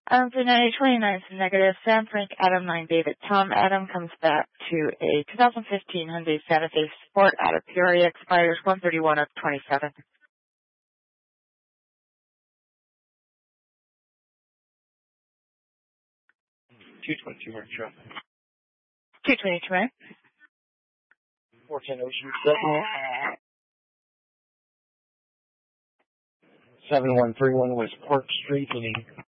For 9029 is negative. Sam, Frank, Adam, 9, David, Tom. Adam comes back to a 2015 Hyundai Santa Fe Sport out of Peoria. Expires 131 of 27. 222 Mark Trail. 222, right? 410 Ocean 7131 West Park Street,